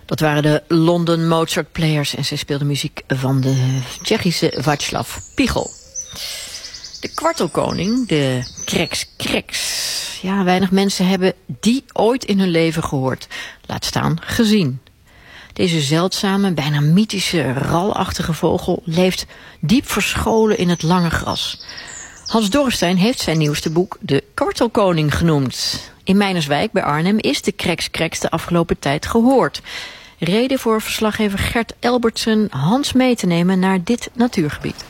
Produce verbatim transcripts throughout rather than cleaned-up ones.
Dat waren de London Mozart Players en zij speelden muziek van de Tsjechische Václav Pichl. De kwartelkoning, de Krex Krex. Ja, weinig mensen hebben die ooit in hun leven gehoord. Laat staan gezien. Deze zeldzame, bijna mythische, ralachtige vogel leeft diep verscholen in het lange gras. Hans Dorrestein heeft zijn nieuwste boek De Kwartelkoning genoemd. In Meinerswijk bij Arnhem is de Krex Krex de afgelopen tijd gehoord. Reden voor verslaggever Gert Elbertsen Hans mee te nemen naar dit natuurgebied.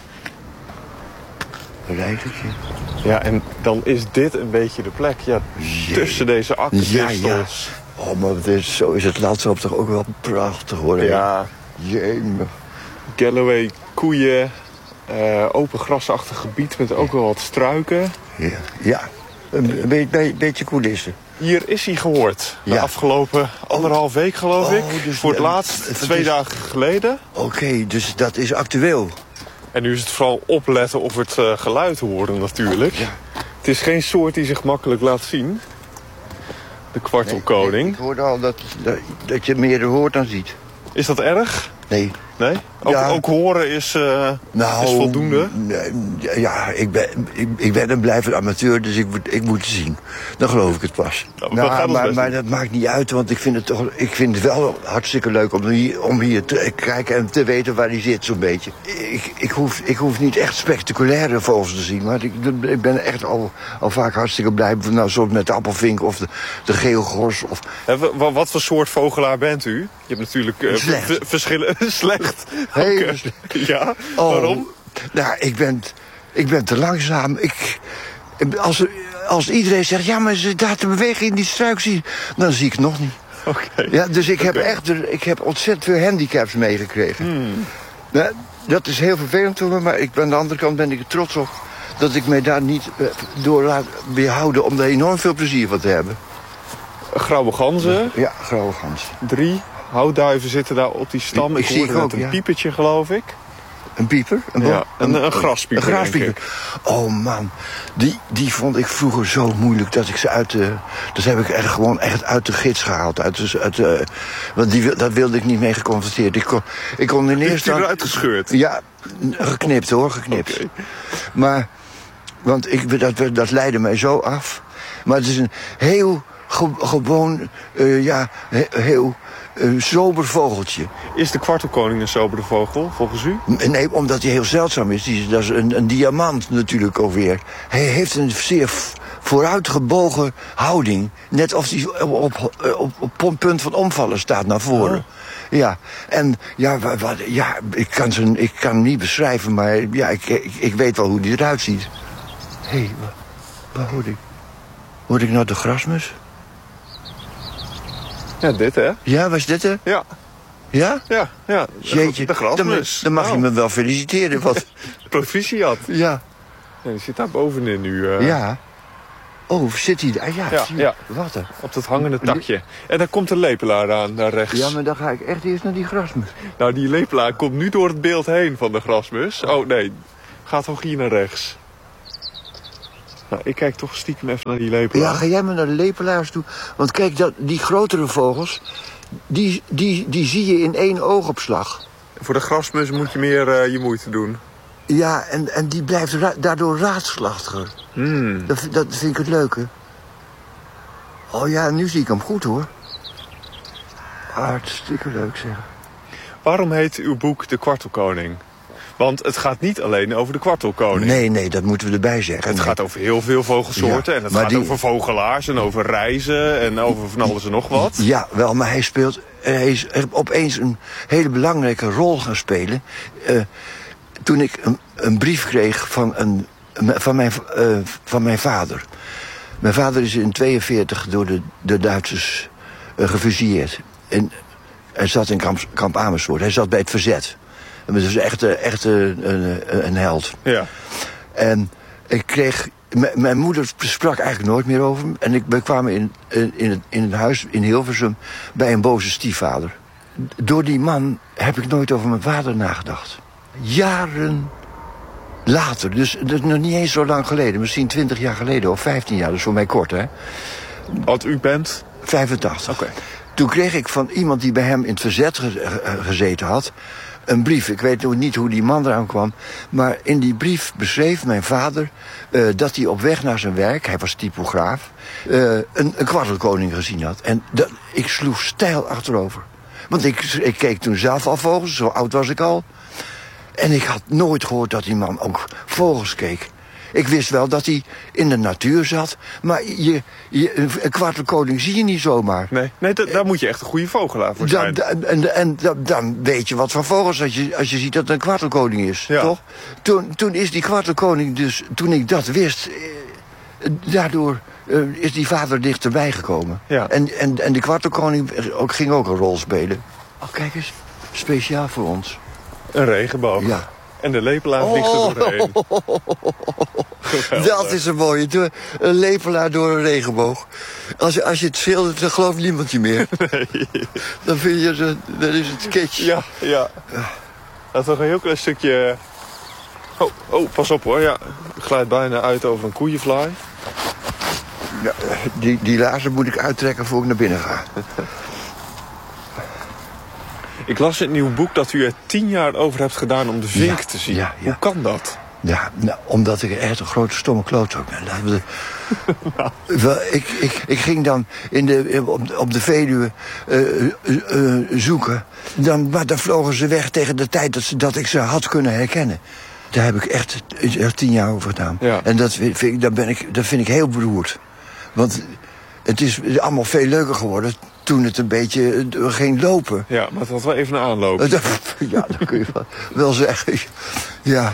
Rijdertje. Ja, en dan is dit een beetje de plek. Ja, tussen deze akkerdistels. Ja, ja. Oh, maar het is, zo is het landschap toch ook wel prachtig, hoor. Ja. Jemig. Galloway, koeien, uh, open grasachtig gebied met ook wel wat struiken. Ja, ja. Een, een beetje, beetje coulissen. Hier is hij gehoord. De ja. afgelopen anderhalf week, geloof oh, ik. Dus Voor het laatst, het twee is... dagen geleden. Oké, okay, dus dat is actueel. En nu is het vooral opletten of het uh, geluid horen natuurlijk. Ja. Het is geen soort die zich makkelijk laat zien. De kwartelkoning. Nee, nee, ik hoorde al dat, dat, dat je meer hoort dan ziet. Is dat erg? Nee. Nee? Ook, ja. ook horen is, uh, nou, is voldoende? Ja, ik ben, ik, ik ben een blijvende amateur, dus ik moet, ik moet het zien. Dan geloof ik het pas. Nou, nou, maar, maar dat maakt niet uit, want ik vind het toch, ik vind het wel hartstikke leuk om hier, om hier te kijken en te weten waar hij zit, zo'n beetje. Ik, ik, hoef, ik hoef niet echt spectaculaire vogels te zien, maar ik, ik ben echt al, al vaak hartstikke blij. Nou, zoals met de appelvink of de, de geelgors. Of... Wat, wat voor soort vogelaar bent u? Je hebt natuurlijk uh, Slecht. verschillen. Slecht. Heel okay. slecht. Ja, oh, waarom? Nou, ik ben, ik ben te langzaam. Ik, als, als iedereen zegt, ja, maar ze daar te bewegen in die struik zie, dan zie ik het nog niet. Okay. Ja, dus ik heb okay. echt ik heb ontzettend veel handicaps meegekregen. Hmm. Nou, dat is heel vervelend voor me, maar ik, aan de andere kant ben ik er trots op dat ik mij daar niet uh, door laat weerhouden om daar enorm veel plezier van te hebben. Grauwe ganzen. Ja, grauwe ganzen. Drie houtduiven zitten daar op die stam. Ik, ik zie ook, een ja. piepertje, geloof ik. Een pieper? Een, ja, een, een, een graspieper. Een graspieper. Oh man, die, die vond ik vroeger zo moeilijk dat ik ze uit de... Dat heb ik echt gewoon echt uit de gids gehaald. Uit de, uit de, want die, dat wilde ik niet mee geconfronteerd. Ik kon, ik kon in eerste instantie... eruit gescheurd? Ja, geknipt hoor, geknipt. Okay. Maar, want ik, dat, dat leidde mij zo af. Maar het is een heel ge, gewoon, uh, ja, he, heel... een sober vogeltje. Is de kwartelkoning een sobere vogel, volgens u? Nee, omdat hij heel zeldzaam is. Die, dat is een, een diamant natuurlijk ook weer. Hij heeft een zeer vooruitgebogen houding. Net of hij op, op, op, op een punt van omvallen staat naar voren. Oh. Ja, en ja, wat, wat, ja ik, kan zijn, ik kan hem niet beschrijven, maar ja, ik, ik, ik weet wel hoe hij eruit ziet. Hé, hey, wat, wat hoor ik? Hoor ik nou de grasmus? Ja, dit hè? Ja, was dit hè? Ja. Ja? Ja, ja. Jeetje, de grasmus. Dan, dan mag oh. je me wel feliciteren. Wat... Proficiat. Ja. Ja. Die zit daar bovenin nu. Uh... Ja. Oh, zit hij daar? Ja, ja, ja. Wat er? Op dat hangende takje. En dan komt de lepelaar aan, daar rechts. Ja, maar dan ga ik echt eerst naar die grasmus. Nou, die lepelaar komt nu door het beeld heen van de grasmus. Oh, nee. Gaat toch hier naar rechts. Nou, ik kijk toch stiekem even naar die lepelaar. Ja, ga jij maar naar de lepelaars toe. Want kijk, dat, die grotere vogels, die, die, die zie je in één oogopslag. Voor de grasmus moet je meer uh, je moeite doen. Ja, en, en die blijft ra daardoor raadselachtiger. Hmm. Dat, dat vind ik het leuke. Oh ja, nu zie ik hem goed hoor. Hartstikke leuk zeg. Waarom heet uw boek De Kwartelkoning? Want het gaat niet alleen over de kwartelkoning. Nee, nee, dat moeten we erbij zeggen. Het nee. gaat over heel veel vogelsoorten. Ja, en het gaat die... over vogelaars en over reizen en over van alles en nog wat. Ja, wel, maar hij speelt... Hij is opeens een hele belangrijke rol gaan spelen. Uh, toen ik een, een brief kreeg van, een, van, mijn, uh, van mijn vader. Mijn vader is in tweeënveertig door de, de Duitsers uh, gefusilleerd. En hij zat in kamp, kamp Amersfoort. Hij zat bij het verzet. Dat is echt, echt een, een, een held. Ja. En ik kreeg... Mijn moeder sprak eigenlijk nooit meer over hem. En ik, we kwamen in, in, het, in het huis in Hilversum bij een boze stiefvader. Door die man heb ik nooit over mijn vader nagedacht. Jaren later, dus dat is nog niet eens zo lang geleden. Misschien twintig jaar geleden of vijftien jaar, dat is voor mij kort, hè. Wat u bent? vijfentachtig. Oké. Toen kreeg ik van iemand die bij hem in het verzet ge- gezeten had... een brief. Ik weet niet hoe die man eraan kwam. Maar in die brief beschreef mijn vader... Uh, dat hij op weg naar zijn werk, hij was typograaf... Uh, een, een kwartelkoning gezien had. En dat, ik sloeg steil achterover. Want ik, ik keek toen zelf al vogels, zo oud was ik al. En ik had nooit gehoord dat die man ook vogels keek. Ik wist wel dat hij in de natuur zat. Maar je, je, een kwartelkoning zie je niet zomaar. Nee, nee da, daar moet je echt een goede vogelaar voor zijn. Da, da, en en da, dan weet je wat van vogels als je, als je ziet dat het een kwartelkoning is. Ja. Toch? Toen, toen is die kwartelkoning dus, toen ik dat wist... Eh, daardoor eh, is die vader dichterbij gekomen. Ja. En, en, en die kwartelkoning ook, ging ook een rol spelen. Oh, kijk eens. Speciaal voor ons. Een regenboog. Ja. En de lepelaar vliegt er oh, doorheen. Dat is een mooie. Een lepelaar door een regenboog. Als je, als je het schildert, dan gelooft niemand je meer. Nee. Dan vind je ze, dat is het sketch. Ja, ja. Dat is nog een heel klein stukje... Oh, oh, pas op hoor. Ja, ik glijd bijna uit over een koeienvlaai. Ja, die, die laarzen moet ik uittrekken voor ik naar binnen ga. Ik las in het nieuwe boek dat u er tien jaar over hebt gedaan om de vink ja, te zien. Ja, ja. Hoe kan dat? Ja, nou, omdat ik echt een grote stomme klootzak ben. Nou. ik, ik, ik ging dan in de, op, op de Veluwe uh, uh, uh, zoeken. Dan, maar dan vlogen ze weg tegen de tijd dat, ze, dat ik ze had kunnen herkennen. Daar heb ik echt, echt tien jaar over gedaan. Ja. En dat vind ik, dat, ben ik, dat vind ik heel beroerd. Want het is allemaal veel leuker geworden toen het een beetje ging lopen. Ja, maar het was wel even een aanloop. Ja, dat kun je wel, wel zeggen. Ja.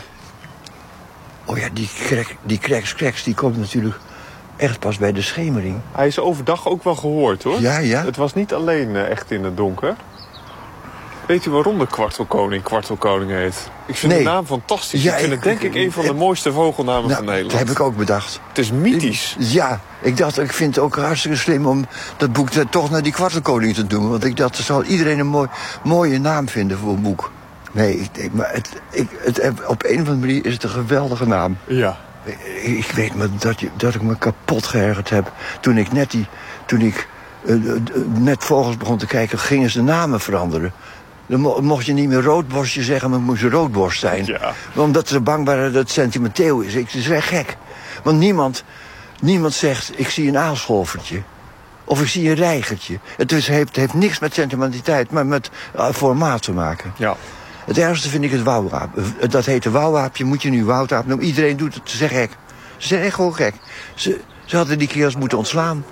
Oh ja, die krek, die kreks, kreks, die komt natuurlijk echt pas bij de schemering. Hij is overdag ook wel gehoord, hoor. Ja, ja. Het was niet alleen uh, echt in het donker. Weet u waarom de kwartelkoning kwartelkoning heet? Ik vind nee. de naam fantastisch. Ja, ik vind ik, het denk ik, ik een van de mooiste vogelnamen nou, van Nederland. Dat heb ik ook bedacht. Het is mythisch. Ja, ik dacht, ik vind het ook hartstikke slim om dat boek toch naar die kwartelkoning te doen. Want ik dacht, er zal iedereen een mooi, mooie naam vinden voor een boek. Nee, ik denk, maar het, ik, het, op een of andere manier is het een geweldige naam. Ja. Ik, ik weet maar dat, je, dat ik me kapot geërgerd heb. Toen ik net die, toen ik uh, uh, net vogels begon te kijken, gingen ze de namen veranderen. Dan mo- mocht je niet meer roodborstje zeggen, maar moest je roodborst zijn. Ja. Omdat ze bang waren dat het sentimenteel is. Ik, het is echt gek. Want niemand, niemand zegt, ik zie een aalscholvertje. Of ik zie een reigertje. Het, is, heeft, het heeft niks met sentimentaliteit, maar met uh, formaat te maken. Ja. Het ergste vind ik het wouwaap. Dat heet een wouwaapje, moet je nu woutaap noemen. Iedereen doet het, ze zijn gek. Ze zijn echt gewoon gek. Ze, ze hadden die kerels moeten ontslaan.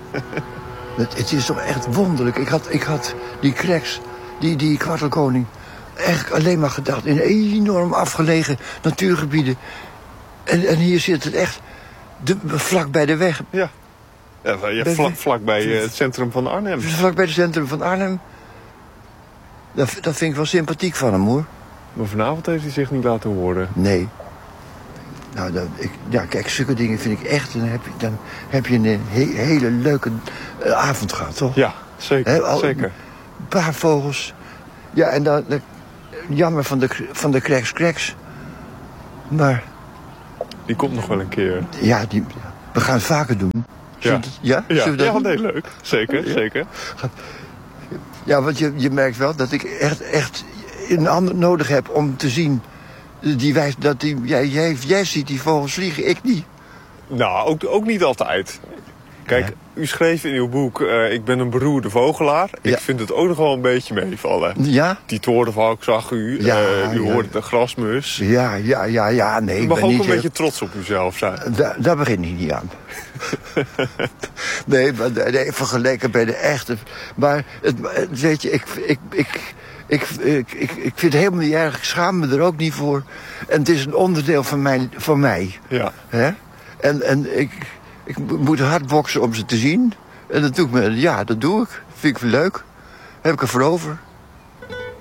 het, het is toch echt wonderlijk. Ik had, ik had die kreks, die, die kwartelkoning, echt alleen maar gedacht in enorm afgelegen natuurgebieden. En, en hier zit het echt de, vlak bij de weg. Ja, ja, ja vlak, vlak bij uh, het centrum van Arnhem. Vlak bij het centrum van Arnhem. Dat, dat vind ik wel sympathiek van hem, hoor. Maar vanavond heeft hij zich niet laten horen. Nee. Nou, dat, ik, ja, kijk, zulke dingen vind ik echt... Dan heb je, dan heb je een he, hele leuke uh, avond gehad, toch? Ja, zeker. He, al, zeker. Een paar vogels. Ja, en dan... dan jammer van de, van de kreks kreks. Maar... Die komt nog wel een keer. Ja, die, we gaan het vaker doen. Ja, het, ja? Ja, we dat ja doen? Nee, leuk. Zeker, ja. zeker. Ja, want je, je merkt wel dat ik echt, echt een ander nodig heb om te zien. Die wijs, dat die, jij, jij, jij ziet die vogels vliegen, ik niet. Nou, ook, ook niet altijd. Kijk, ja. U schreef in uw boek, uh, ik ben een beroerde vogelaar. Ja. Ik vind het ook nog wel een beetje meevallen. Ja? Die torenvalk zag u, ja, uh, u ja. hoorde de grasmus. Ja, ja, ja, ja, nee. U mag ik ben ook niet een heel... beetje trots op uzelf zijn. Da, daar begin ik niet aan. nee, maar nee, vergeleken bij de echte. Maar, het, weet je, ik... ik, ik Ik, ik, ik, ik vind het helemaal niet erg. Ik schaam me er ook niet voor. En het is een onderdeel van mij. Van mij. Ja. Hè? En, en ik, ik moet hard boksen om ze te zien. En dat doe ik me. Ja, dat doe ik. Vind ik leuk. Heb ik ervoor over.